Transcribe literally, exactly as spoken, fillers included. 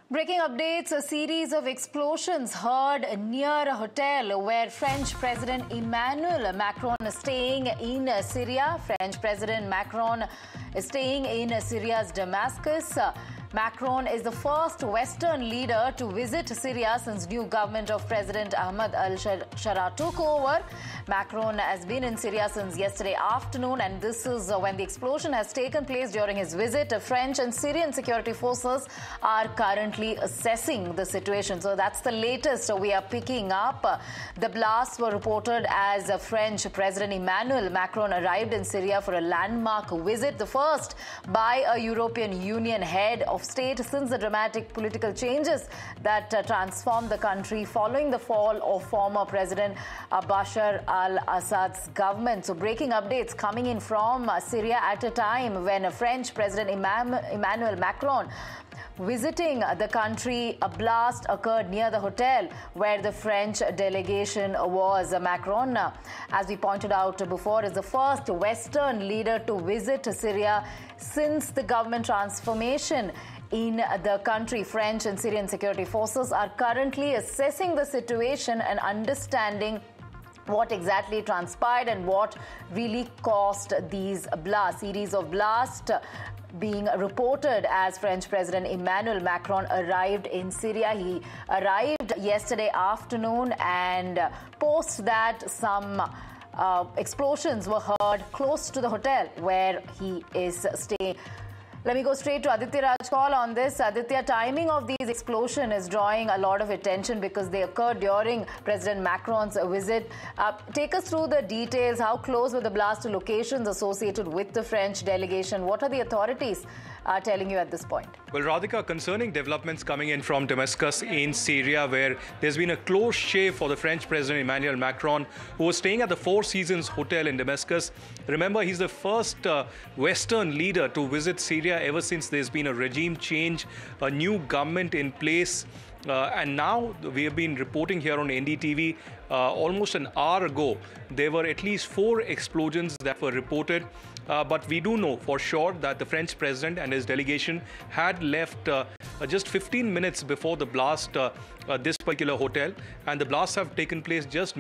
Breaking updates, a series of explosions heard near a hotel where French President Emmanuel Macron is staying in Syria. French President Macron is staying in Syria's Damascus. Macron is the first Western leader to visit Syria since new government of President Ahmad al-Sharaa took over. Macron has been in Syria since yesterday afternoon, and this is when the explosion has taken place during his visit. French and Syrian security forces are currently assessing the situation. So that's the latest we are picking up. The blasts were reported as French President Emmanuel Macron arrived in Syria for a landmark visit, the first by a European Union head of state since the dramatic political changes that uh, transformed the country following the fall of former President uh, Bashar al-Assad's government. So breaking updates coming in from uh, Syria at a time when uh, French President Emmanuel Macron visiting the country. A blast occurred near the hotel where the French delegation was. Macron, as we pointed out before, is the first Western leader to visit Syria since the government transformation in the country. French and Syrian security forces are currently assessing the situation and understanding what exactly transpired and what really caused these blasts. Series of blasts being reported as French President Emmanuel Macron arrived in Syria. He arrived yesterday afternoon, and post that some uh, explosions were heard close to the hotel where he is staying. Let me go straight to Aditya Rajkol on this. Aditya, timing of these explosions is drawing a lot of attention because they occurred during President Macron's visit. Uh, take us through the details. How close were the blast to locations associated with the French delegation? What are the authorities uh, telling you at this point? Well, Radhika, concerning developments coming in from Damascus in Syria, where there's been a close shave for the French President Emmanuel Macron, who was staying at the Four Seasons Hotel in Damascus. Remember, he's the first uh, Western leader to visit Syria ever since there's been a regime change, a new government in place. Uh, and now we have been reporting here on N D T V uh, almost an hour ago, there were at least four explosions that were reported. Uh, but we do know for sure that the French president and his delegation had left uh, uh, just fifteen minutes before the blast uh, uh, this particular hotel. And the blasts have taken place just